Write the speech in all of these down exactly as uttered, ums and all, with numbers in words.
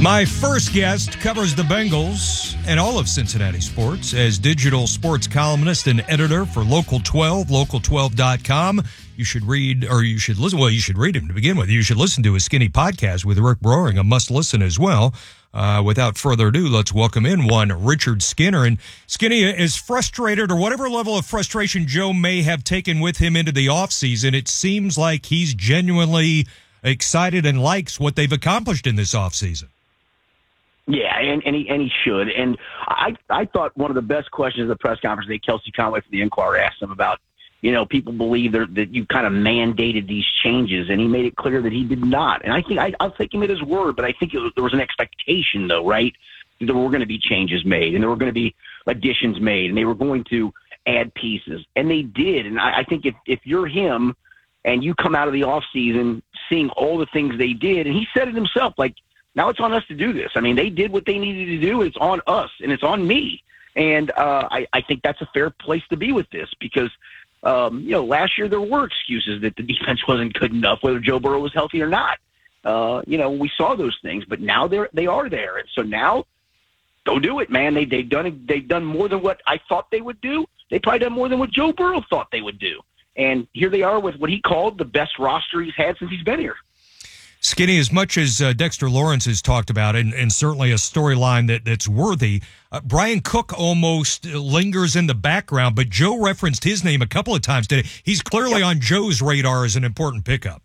My first guest covers the Bengals and all of Cincinnati sports as digital sports columnist and editor for Local twelve, local twelve dot com. You should read, or you should listen, well, you should read him to begin with. You should listen to his Skinny podcast with Rick Broering, a must-listen as well. Uh, without further ado, let's welcome in one Richard Skinner. And Skinny is frustrated, or whatever level of frustration Joe may have taken with him into the offseason, it seems like he's genuinely excited and likes what they've accomplished in this offseason. Yeah, and, and, he, and he should. And I I thought one of the best questions at the press conference that Kelsey Conway from the Enquirer asked him about, you know, people believe that you kind of mandated these changes, and he made it clear that he did not. And I think I, I'll take him at his word, but I think it was, there was an expectation, though, right? There were going to be changes made, and there were going to be additions made, and they were going to add pieces. And they did. And I, I think if, if you're him and you come out of the offseason seeing all the things they did, and he said it himself, like, now it's on us to do this. I mean, they did what they needed to do. It's on us, and it's on me. And uh, I, I think that's a fair place to be with this because, um, you know, last year there were excuses that the defense wasn't good enough, whether Joe Burrow was healthy or not. Uh, you know, we saw those things, but now they're they are there. And so now, go do it, man. They they've done they've done more than what I thought they would do. They probably done more than what Joe Burrow thought they would do. And here they are with what he called the best roster he's had since he's been here. Skinny, as much as uh, Dexter Lawrence has talked about, and, and certainly a storyline that, that's worthy, uh, Brian Cook almost lingers in the background, but Joe referenced his name a couple of times today. He's clearly yep. on Joe's radar as an important pickup.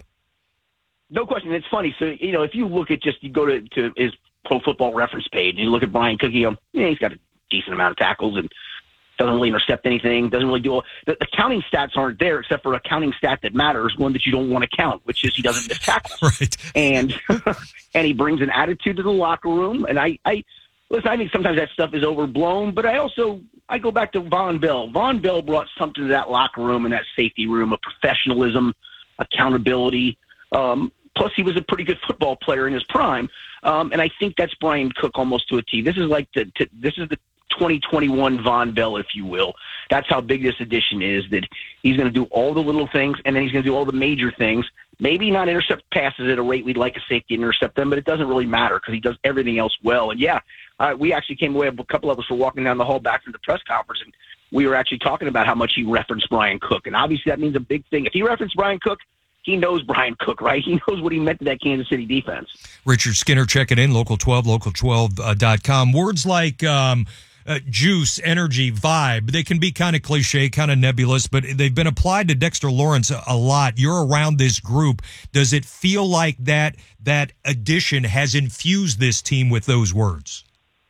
No question. It's funny. So, you know, if you look at just, you go to, to his Pro Football Reference page, and you look at Brian Cook, you go, yeah, he's got a decent amount of tackles, and doesn't really intercept anything, doesn't really do all the, the counting stats aren't there except for a counting stat that matters, one that you don't want to count, which is he doesn't miss tackles. Right. And and he brings an attitude to the locker room. And I, I listen, I think sometimes that stuff is overblown, but I also I go back to Von Bell. Von Bell brought something to that locker room and that safety room, a professionalism, accountability. Um, plus he was a pretty good football player in his prime. Um, and I think that's Brian Cook almost to a T. This is like the to, this is the twenty twenty-one Von Bell, if you will. That's how big this addition is, that he's going to do all the little things, and then he's going to do all the major things. Maybe not intercept passes at a rate we'd like a safety to intercept them, but it doesn't really matter because he does everything else well. And, yeah, uh, we actually came away, a couple of us were walking down the hall back from the press conference, and we were actually talking about how much he referenced Brian Cook. And obviously that means a big thing. If he referenced Brian Cook, he knows Brian Cook, right? He knows what he meant to that Kansas City defense. Richard Skinner checking in, Local twelve, local twelve dot com. Words like um, uh, juice, energy, vibe, they can be kind of cliche, kind of nebulous, but they've been applied to Dexter Lawrence a, a lot. You're around this group. Does it feel like that that addition has infused this team with those words?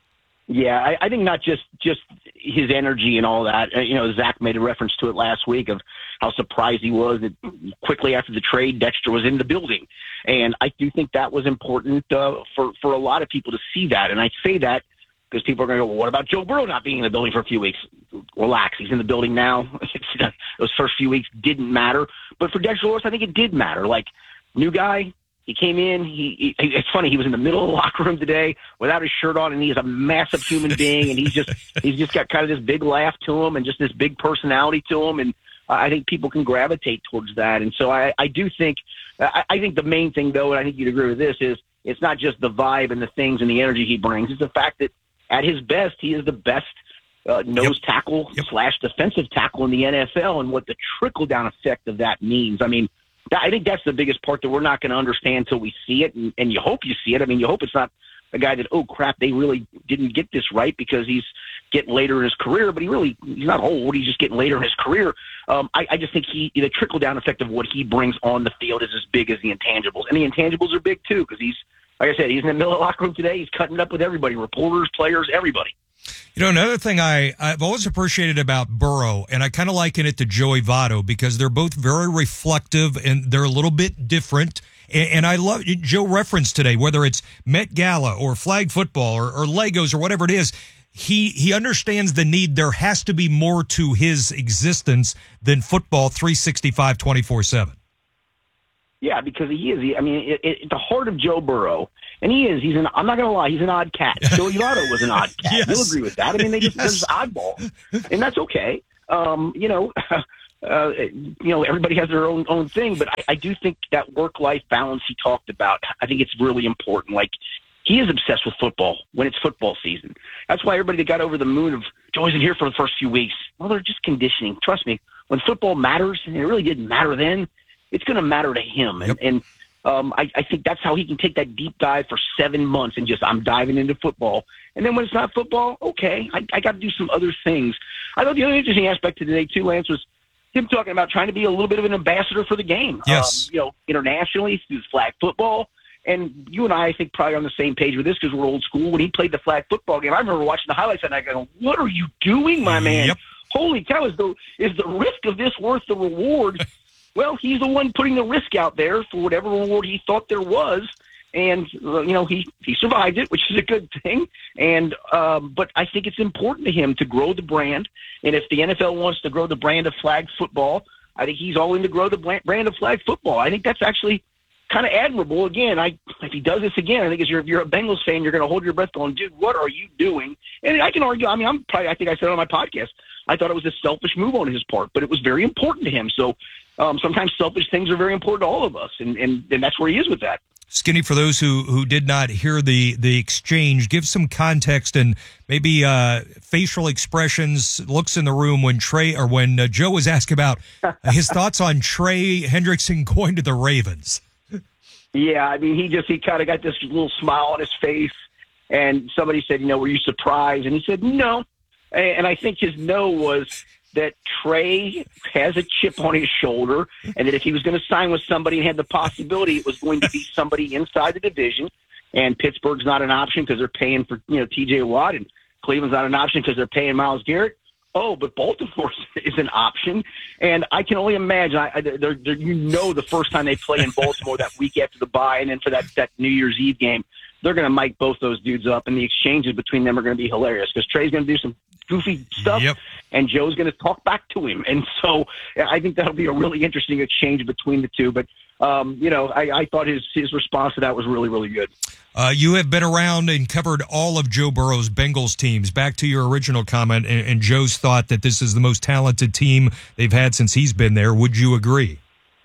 Yeah, I, I think not just, just his energy and all that. You know, Zach made a reference to it last week of how surprised he was that quickly after the trade, Dexter was in the building. And I do think that was important uh, for, for a lot of people to see that. And I say that because people are going to go, well, what about Joe Burrow not being in the building for a few weeks? Relax. He's in the building now. Those first few weeks didn't matter. But for Dexter Lawrence, I think it did matter. Like, new guy. He came in. He, he it's funny. He was in the middle of the locker room today without his shirt on, and he is a massive human being. And he's just he's just got kind of this big laugh to him, and just this big personality to him. And I think people can gravitate towards that. And so I, I do think I, I think the main thing, though, and I think you'd agree with this, is it's not just the vibe and the things and the energy he brings. It's the fact that at his best, he is the best uh, nose yep. tackle yep. slash defensive tackle in the N F L, and what the trickle down effect of that means. I mean. I think that's the biggest part that we're not going to understand until we see it, and, and you hope you see it. I mean, you hope it's not a guy that, oh, crap, they really didn't get this right because he's getting later in his career, but he really he's not old. He's just getting later in his career. Um, I, I just think he the trickle-down effect of what he brings on the field is as big as the intangibles, and the intangibles are big, too, because he's, like I said, he's in the middle of the locker room today. He's cutting it up with everybody, reporters, players, everybody. You know, another thing I, I've always appreciated about Burrow, and I kind of liken it to Joey Votto, because they're both very reflective and they're a little bit different. And, and I love Joe referenced today, whether it's Met Gala or flag football or, or Legos or whatever it is, he, he understands the need. There has to be more to his existence than football three sixty-five, twenty-four seven. Yeah, because he is. I mean, it, it, the heart of Joe Burrow, and he is. He's an. I'm not going to lie. He's an odd cat. Joey Votto was an odd cat. Yes. You'll agree with that. I mean, they just yes. there's oddballs, and that's okay. Um, you know, uh, you know, everybody has their own own thing, but I, I do think that work life balance he talked about, I think it's really important. Like, he is obsessed with football when it's football season. That's why everybody that got over the moon of Joe isn't here for the first few weeks. Well, they're just conditioning. Trust me, when football matters, and it really didn't matter then, it's going to matter to him. Yep. And, and um, I, I think that's how he can take that deep dive for seven months and just, I'm diving into football. And then when it's not football, okay, I, I got to do some other things. I thought the other interesting aspect of today, too, Lance, was him talking about trying to be a little bit of an ambassador for the game. Yes. Um, you know, internationally, through flag football. And you and I, I think, probably on the same page with this because we're old school. When he played the flag football game, I remember watching the highlights and I go, what are you doing, my man? Yep. Holy cow, is the, is the risk of this worth the reward? Well, he's the one putting the risk out there for whatever reward he thought there was. And, uh, you know, he, he survived it, which is a good thing. And um, but I think it's important to him to grow the brand. And if the N F L wants to grow the brand of flag football, I think he's all in to grow the brand of flag football. I think that's actually kind of admirable. Again, I if he does this again, I think as you're, if you're a Bengals fan, you're going to hold your breath going, dude, what are you doing? And I can argue, I mean, I'm probably, I think I said it on my podcast, I thought it was a selfish move on his part, but it was very important to him. So um, sometimes selfish things are very important to all of us, and, and, and that's where he is with that. Skinny, for those who, who did not hear the, the exchange, give some context and maybe uh, facial expressions, looks in the room when Trey or when uh, Joe was asked about his thoughts on Trey Hendrickson going to the Ravens. Yeah, I mean, he just he kind of got this little smile on his face, and somebody said, you know, were you surprised? And he said, no. And I think his no was that Trey has a chip on his shoulder, and that if he was going to sign with somebody and had the possibility, it was going to be somebody inside the division. And Pittsburgh's not an option because they're paying for, you know, T J Watt, and Cleveland's not an option because they're paying Myles Garrett. Oh, but Baltimore is an option, and I can only imagine. I, I, they're, they're, you know, the first time they play in Baltimore that week after the bye, and then for that, that New Year's Eve game, they're going to mic both those dudes up, and the exchanges between them are going to be hilarious because Trey's going to do some goofy stuff, yep. and Joe's going to talk back to him, and so I think that'll be a really interesting exchange between the two. But um, you know, I, I thought his his response to that was really, really good. Uh, you have been around and covered all of Joe Burrow's Bengals teams. Back to your original comment, and, and Joe's thought that this is the most talented team they've had since he's been there. Would you agree?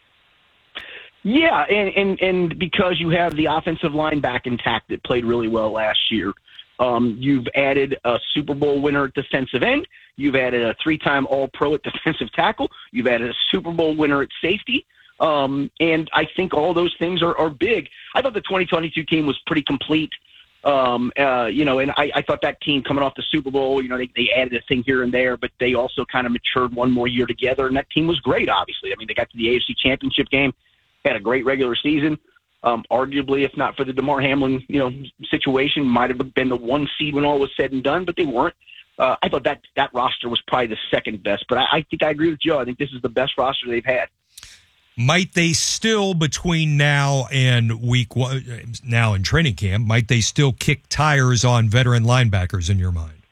Yeah, and, and, and because you have the offensive line back intact that played really well last year. Um, you've added a Super Bowl winner at defensive end. You've added a three-time All-Pro at defensive tackle. You've added a Super Bowl winner at safety. Um, and I think all those things are, are big. I thought the twenty twenty-two team was pretty complete. Um, uh, you know, and I, I thought that team coming off the Super Bowl, you know, they, they added a thing here and there, but they also kind of matured one more year together. And that team was great, obviously. I mean, they got to the A F C Championship game, had a great regular season. Um, arguably, if not for the DeMar Hamlin, you know, situation, might have been the one seed when all was said and done, but they weren't. Uh, I thought that that roster was probably the second best, but I, I think I agree with Joe. I think this is the best roster they've had. Might they still, between now and week one, now in training camp, might they still kick tires on veteran linebackers in your mind?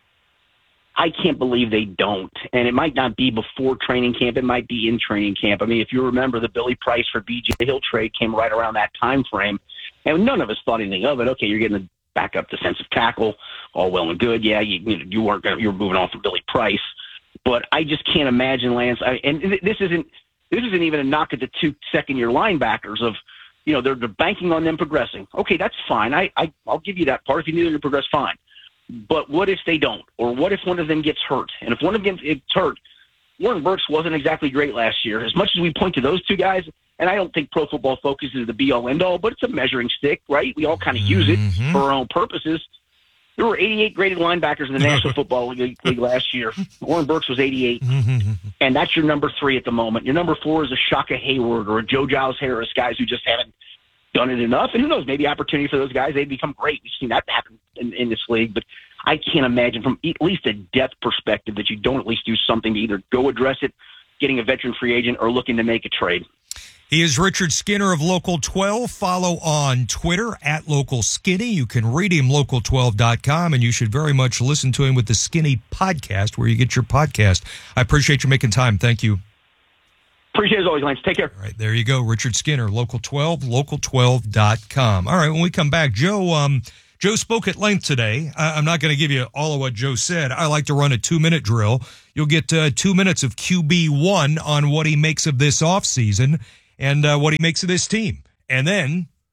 I can't believe they don't. And it might not be before training camp. It might be in training camp. I mean, if you remember, the Billy Price for B J Hill trade came right around that time frame, and none of us thought anything of it. Okay, you're getting a backup defensive tackle, all well and good. Yeah, you you, know, you weren't gonna, you were moving on from Billy Price, but I just can't imagine, Lance. I, and this isn't this isn't even a knock at the two second year linebackers of, you know, they're they're banking on them progressing. Okay, that's fine. I, I I'll give you that part. If you need them to progress, fine. But what if they don't? Or what if one of them gets hurt? And if one of them gets hurt, Warren Burks wasn't exactly great last year. As much as we point to those two guys, and I don't think Pro Football Focus is the be-all, end-all, but it's a measuring stick, right? We all kind of use it mm-hmm. for our own purposes. There were eighty-eight graded linebackers in the National Football League, League last year. Warren Burks was eighty-eight, and that's your number three at the moment. Your number four is a Shaka Hayward or a Joe Giles Harris, guys who just haven't done it enough. And who knows, maybe opportunity for those guys, they'd become great. We've seen that happen in, in this league. But I can't imagine from at least a depth perspective that you don't at least do something to either go address it, getting a veteran free agent, or looking to make a trade. He is Richard Skinner of Local twelve. Follow on Twitter at Local Skinny. You can read him local twelve dot com, and you should very much listen to him with the Skinny Podcast, where you get your podcast. I appreciate you making time. Thank you. Appreciate it as always, Lance. Take care. All right, there you go. Richard Skinner, Local twelve, local twelve dot com. All right, when we come back, Joe um, Joe spoke at length today. I, I'm not going to give you all of what Joe said. I like to run a two-minute drill. You'll get uh, two minutes of Q B one on what he makes of this offseason and uh, what he makes of this team. And then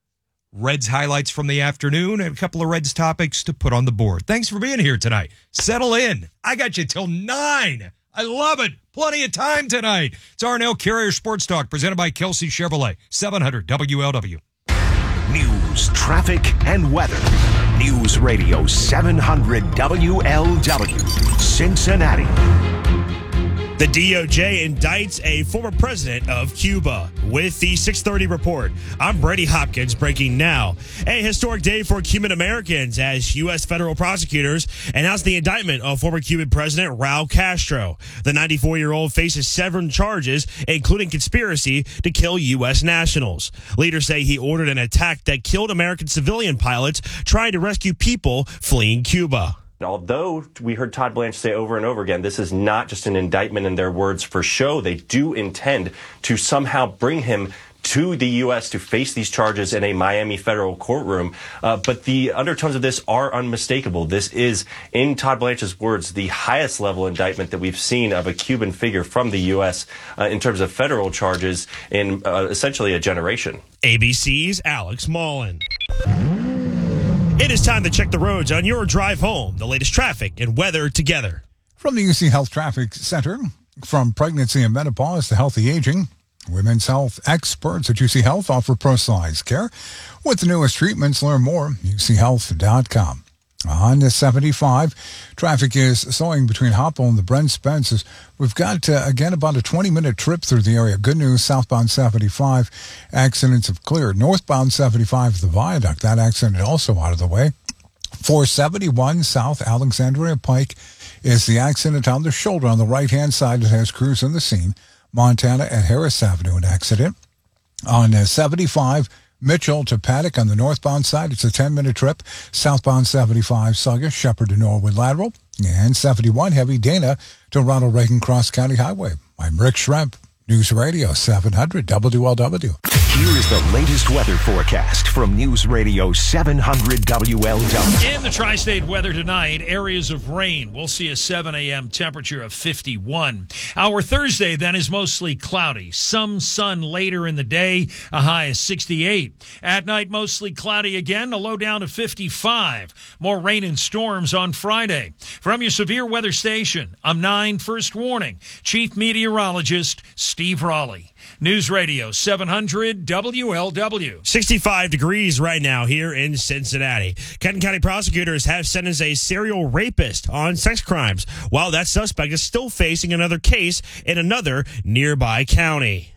Reds highlights from the afternoon, and a couple of Reds topics to put on the board. Thanks for being here tonight. Settle in. I got you till nine. I love it. Plenty of time tonight. It's R and L Carrier Sports Talk presented by Kelsey Chevrolet, seven hundred W L W. News, traffic, and weather. News Radio seven hundred W L W, Cincinnati. The D O J indicts a former president of Cuba with the six thirty report. I'm Brady Hopkins, breaking now. A historic day for Cuban Americans as U S federal prosecutors announced the indictment of former Cuban President Raul Castro. The ninety-four-year-old faces seven charges, including conspiracy to kill U S nationals. Leaders say he ordered an attack that killed American civilian pilots trying to rescue people fleeing Cuba. Although we heard Todd Blanche say over and over again, this is not just an indictment in their words for show. They do intend to somehow bring him to the U S to face these charges in a Miami federal courtroom. Uh, but the undertones of this are unmistakable. This is, in Todd Blanche's words, the highest level indictment that we've seen of a Cuban figure from the U S uh, in terms of federal charges in uh, essentially a generation. A B C's Alex Mullen. It is time to check the roads on your drive home. The latest traffic and weather together. From the U C Health Traffic Center, from pregnancy and menopause to healthy aging, women's health experts at U C Health offer personalized care. With the newest treatments, learn more, U C health dot com. On the seventy-five, traffic is slowing between Hopple and the Brent Spence. We've got, uh, again, about a twenty-minute trip through the area. Good news, southbound seventy-five, accidents have cleared. Northbound seventy-five, the viaduct, that accident also out of the way. four seventy-one South Alexandria Pike is the accident on the shoulder on the right-hand side. It has crews on the scene. Montana at Harris Avenue, an accident. On uh, seventy-five, Mitchell to Paddock on the northbound side. It's a ten-minute trip. Southbound seventy-five, Saugus, Shepherd to Norwood Lateral. And seventy-one, Heavy Dana to Ronald Reagan Cross County Highway. I'm Rick Schremp, News Radio seven hundred W L W. Here is the latest weather forecast from News Radio seven hundred W L W. In the tri-state weather tonight, areas of rain. We'll see a seven a.m. temperature of fifty-one. Our Thursday then is mostly cloudy. Some sun later in the day, a high of sixty-eight. At night, mostly cloudy again, a low down to fifty-five. More rain and storms on Friday. From your severe weather station, I'm nine First Warning, Chief Meteorologist Steve Raleigh. News Radio seven hundred W L W. sixty-five degrees right now here in Cincinnati. Kenton County prosecutors have sentenced a serial rapist on sex crimes, while that suspect is still facing another case in another nearby county.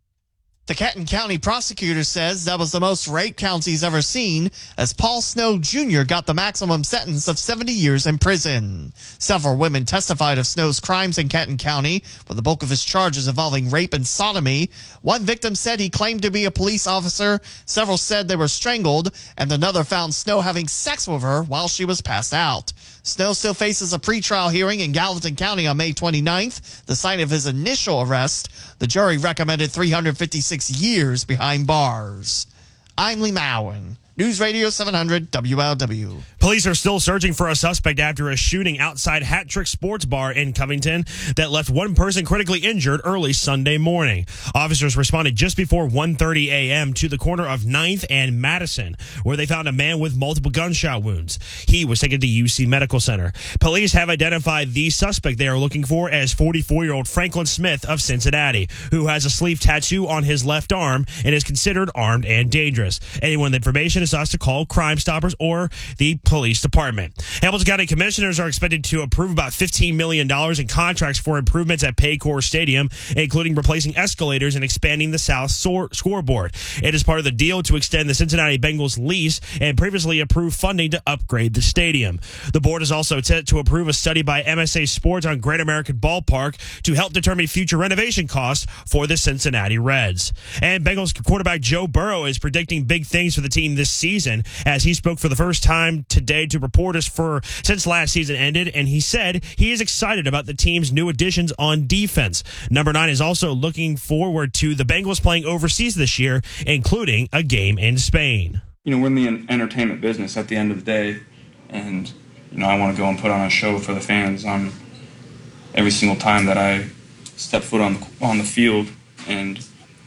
The Kenton County prosecutor says that was the most rape counts he's ever seen, as Paul Snow Junior got the maximum sentence of seventy years in prison. Several women testified of Snow's crimes in Kenton County, with the bulk of his charges involving rape and sodomy. One victim said he claimed to be a police officer. Several said they were strangled, and another found Snow having sex with her while she was passed out. Snow still faces a pretrial hearing in Gallatin County on May twenty-ninth, the site of his initial arrest. The jury recommended three hundred fifty-six years behind bars. I'm Lee Mowen, News Radio seven hundred W L W. Police are still searching for a suspect after a shooting outside Hat Trick Sports Bar in Covington that left one person critically injured early Sunday morning. Officers responded just before one thirty a.m. to the corner of ninth and Madison, where they found a man with multiple gunshot wounds. He was taken to U C Medical Center. Police have identified the suspect they are looking for as forty-four-year-old Franklin Smith of Cincinnati, who has a sleeve tattoo on his left arm and is considered armed and dangerous. Anyone with information is asked to call Crime Stoppers or the police department. Hamilton County commissioners are expected to approve about fifteen million dollars in contracts for improvements at Paycor Stadium, including replacing escalators and expanding the south sor- scoreboard. It is part of the deal to extend the Cincinnati Bengals lease and previously approved funding to upgrade the stadium. The board is also set to approve a study by M S A Sports on Great American Ballpark to help determine future renovation costs for the Cincinnati Reds. And Bengals quarterback Joe Burrow is predicting big things for the team this season, as he spoke for the first time today to reporters for since last season ended, and he said he is excited about the team's new additions on defense. Number nine is also looking forward to the Bengals playing overseas this year, including a game in Spain. You know, we're in the entertainment business at the end of the day, and, you know, I want to go and put on a show for the fans on every single time that I step foot on the, on the field, and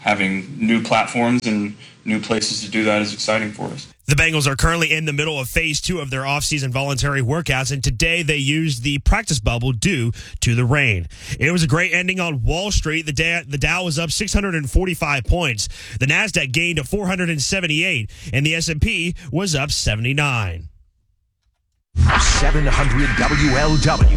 having new platforms and new places to do that is exciting for us. The Bengals are currently in the middle of phase two of their offseason voluntary workouts, and today they used the practice bubble due to the rain. It was a great ending on Wall Street. The, da- the Dow was up six hundred forty-five points. The NASDAQ gained to four hundred seventy-eight, and the S and P was up seventy-nine. seven hundred W L W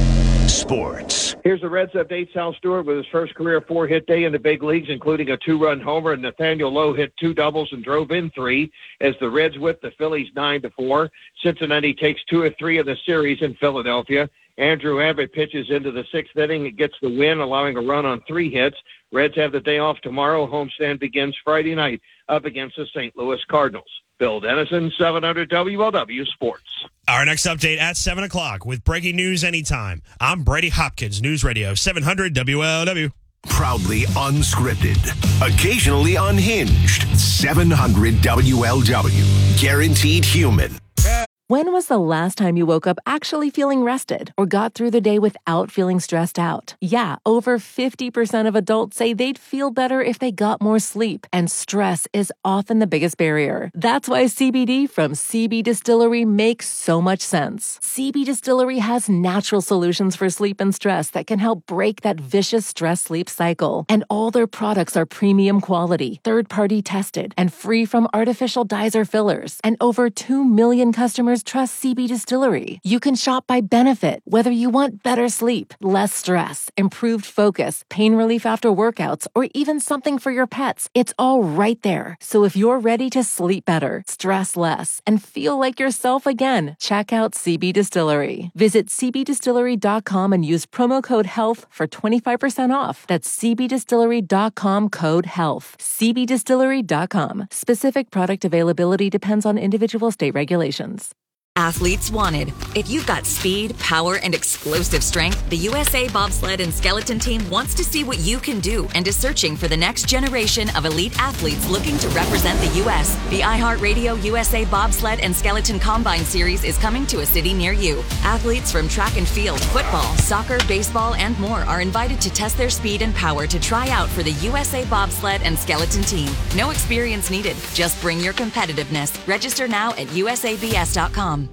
Sports. Here's the Reds update. Sal Stewart with his first career four-hit day in the big leagues, including a two-run homer, and Nathaniel Lowe hit two doubles and drove in three as the Reds whipped the Phillies nine to four. Cincinnati takes two of three of the series in Philadelphia. Andrew Abbott pitches into the sixth inning. It gets the win, allowing a run on three hits. Reds have the day off tomorrow. Homestand begins Friday night up against the Saint Louis Cardinals. Bill Dennison, seven hundred W L W Sports. Our next update at seven o'clock with breaking news anytime. I'm Brady Hopkins, News Radio seven hundred W L W. Proudly unscripted, occasionally unhinged. seven hundred W L W. Guaranteed human. When was the last time you woke up actually feeling rested or got through the day without feeling stressed out? Yeah, over fifty percent of adults say they'd feel better if they got more sleep, and stress is often the biggest barrier. That's why C B D from C B Distillery makes so much sense. C B Distillery has natural solutions for sleep and stress that can help break that vicious stress-sleep cycle. And all their products are premium quality, third-party tested, and free from artificial dyes or fillers. And over two million customers trust C B Distillery. You can shop by benefit, whether you want better sleep, less stress, improved focus, pain relief after workouts, or even something for your pets. It's all right there. So if you're ready to sleep better, stress less, and feel like yourself again, check out C B Distillery. Visit c b distillery dot com and use promo code HEALTH for twenty-five percent off. That's c b distillery dot com code HEALTH. c b distillery dot com. Specific product availability depends on individual state regulations. Athletes wanted. If you've got speed, power, and explosive strength, the U S A Bobsled and Skeleton Team wants to see what you can do and is searching for the next generation of elite athletes looking to represent the U S. The iHeartRadio U S A Bobsled and Skeleton Combine Series is coming to a city near you. Athletes from track and field, football, soccer, baseball, and more are invited to test their speed and power to try out for the U S A Bobsled and Skeleton Team. No experience needed. Just bring your competitiveness. Register now at U S A B S dot com.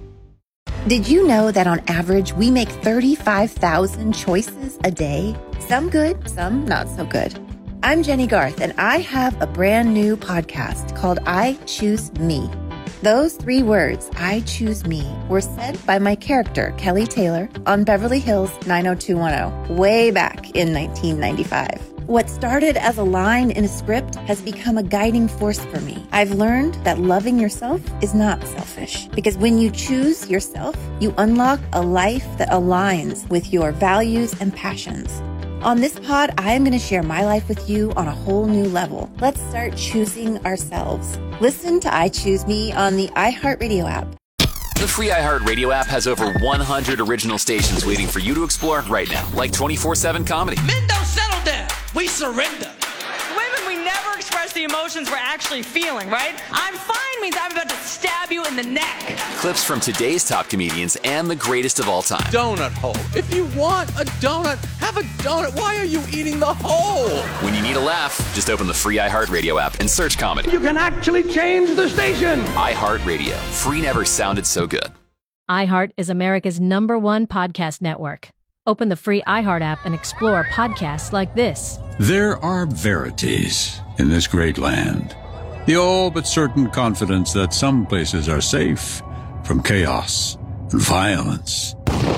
Did you know that on average, we make thirty-five thousand choices a day? Some good, some not so good. I'm Jenny Garth, and I have a brand new podcast called I Choose Me. Those three words, I choose me, were said by my character, Kelly Taylor, on Beverly Hills nine oh two one oh, way back in nineteen ninety-five. What started as a line in a script has become a guiding force for me. I've learned that loving yourself is not selfish, because when you choose yourself, you unlock a life that aligns with your values and passions. On this pod, I am going to share my life with you on a whole new level. Let's start choosing ourselves. Listen to I Choose Me on the iHeartRadio app. The free iHeartRadio app has over one hundred original stations waiting for you to explore right now, like twenty-four seven comedy. Men don't settle down. We surrender. Women, we never express the emotions we're actually feeling, right? I'm fine means I'm about to stab you in the neck. Clips from today's top comedians and the greatest of all time. Donut hole. If you want a donut, have a donut. Why are you eating the hole? When you need a laugh, just open the free iHeartRadio app and search comedy. You can actually change the station. iHeartRadio. Free never sounded so good. iHeart is America's number one podcast network. Open the free iHeart app and explore podcasts like this. There are verities in this great land. The all but certain confidence that some places are safe from chaos and violence.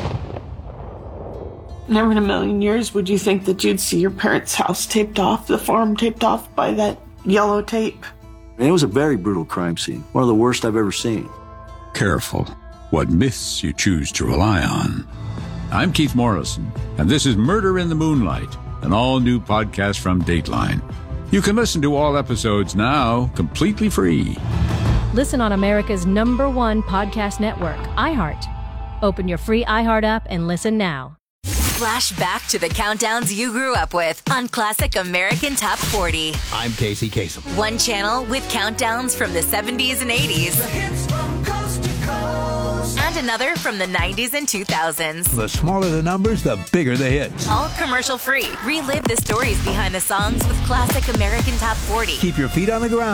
Never in a million years would you think that you'd see your parents' house taped off, the farm taped off by that yellow tape. It was a very brutal crime scene, one of the worst I've ever seen. Careful what myths you choose to rely on. I'm Keith Morrison, and this is Murder in the Moonlight, an all-new podcast from Dateline. You can listen to all episodes now, completely free. Listen on America's number one podcast network, iHeart. Open your free iHeart app and listen now. Flash back to the countdowns you grew up with on Classic American Top forty. I'm Casey Kasem. One channel with countdowns from the seventies and eighties. The hits from coast to coast. hits. And another from the nineties and two thousands. The smaller the numbers, the bigger the hits. All commercial free. Relive the stories behind the songs with classic American Top forty. Keep your feet on the ground